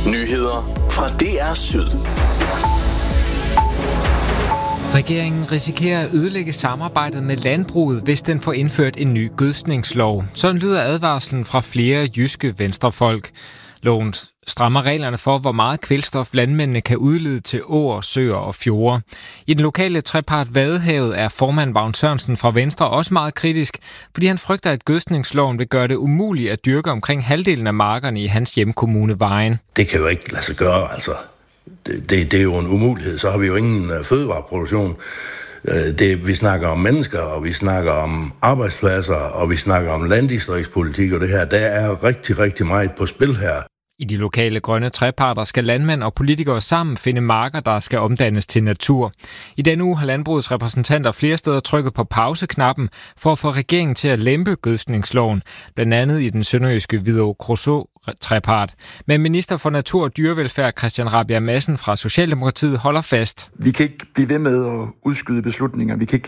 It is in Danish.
Nyheder fra DR Syd. Regeringen risikerer at ødelægge samarbejdet med landbruget, hvis den får indført en ny gødskningslov. Sådan lyder advarslen fra flere jyske venstrefolk. Loven strammer reglerne for, hvor meget kvælstof landmændene kan udlede til åer, søer og fjorde. I den lokale trepart Vadehavet er formand Vagn Sørensen fra Venstre også meget kritisk, fordi han frygter, at gødskningsloven vil gøre det umuligt at dyrke omkring halvdelen af markerne i hans hjemkommune Vejen. Det kan jo ikke lade sig gøre, altså. Det er jo en umulighed. Så har vi jo ingen fødevareproduktion. Vi snakker om mennesker, og vi snakker om arbejdspladser, og vi snakker om landdistriktspolitik og det her. Der er rigtig, rigtig meget på spil her. I de lokale grønne treparter skal landmænd og politikere sammen finde marker, der skal omdannes til natur. I denne uge har landbrugets repræsentanter flere steder trykket på pauseknappen for at få regeringen til at lempe gødskningsloven, blandt andet i den sønderjyske Hvidovre-Kruså-trepart. Men minister for natur og dyrevelfærd Christian Rabjerg Madsen fra Socialdemokratiet holder fast. Vi kan ikke blive ved med at udskyde beslutninger. Vi kan ikke